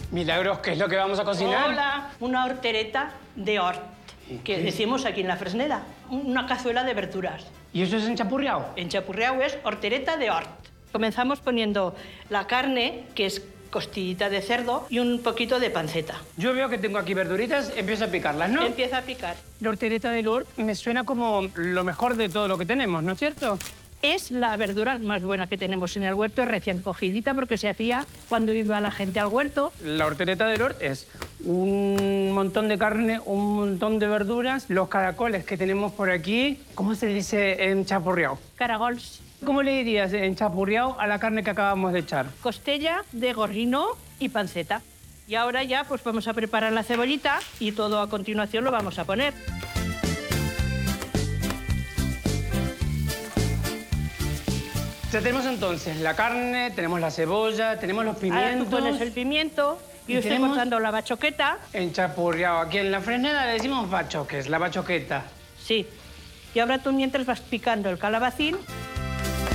Milagros, ¿qué es lo que vamos a cocinar? Hola, una hortereta de hort, que decimos aquí en la Fresneda. Una cazuela de verduras. ¿Y eso es enchapurriado? Enchapurriao es hortereta de hort. Comenzamos poniendo la carne, que es costillita de cerdo, y un poquito de panceta. Yo veo que tengo aquí verduritas, empiezo a picarlas, ¿no? Empieza a picar. La hortereta de Lourdes me suena como lo mejor de todo lo que tenemos, ¿no es cierto? Es la verdura más buena que tenemos en el huerto, es recién cogidita porque se hacía cuando iba la gente al huerto. La hortereta de Lourdes es un montón de carne, un montón de verduras, los caracoles que tenemos por aquí. ¿Cómo se dice enchapurriado? Caragols. ¿Cómo le dirías enchapurriado a la carne que acabamos de echar? Costella de gorrino y panceta. Y ahora ya pues vamos a preparar la cebollita y todo a continuación lo vamos a poner. Ya tenemos entonces la carne, tenemos la cebolla, tenemos los Ahora pimientos. tú pones el pimiento y usted tenemos cortando la bachoqueta. Enchapurriado. Aquí en la Fresneda le decimos bachoques, la bachoqueta. Sí. Y ahora tú mientras vas picando el calabacín.